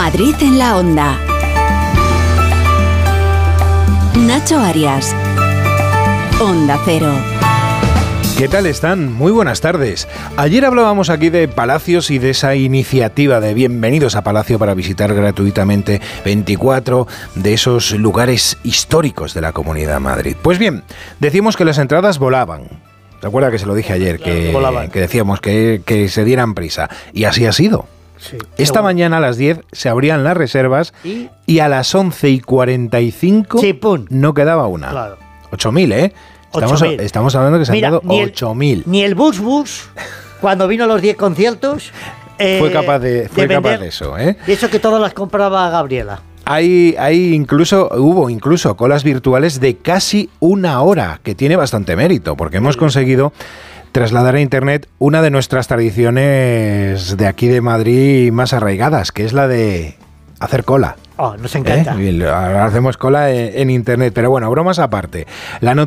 Madrid en la Onda. Nacho Arias. Onda Cero. ¿Qué tal están? Muy buenas tardes. Ayer hablábamos aquí de Palacios y de esa iniciativa de Bienvenidos a Palacio para visitar gratuitamente 24 de esos lugares históricos de la Comunidad de Madrid. Pues bien, decíamos que las entradas volaban. ¿Te que se lo dije ayer? Que decíamos que se dieran prisa. Y así ha sido. Sí, esta mañana a las 10 se abrían las reservas y a las 11:45 no quedaba una. Claro. 8.000, ¿eh? Estamos hablando que se han dado 8.000. Ni el Bus, cuando vino a los 10 conciertos, fue capaz de eso, ¿eh? De eso que todas las compraba Gabriela. Hubo incluso colas virtuales de casi una hora, que tiene bastante mérito, porque hemos conseguido trasladar a Internet una de nuestras tradiciones de aquí de Madrid más arraigadas, que es la de hacer cola. Nos encanta. Ahora hacemos cola en Internet, pero bueno, bromas aparte. La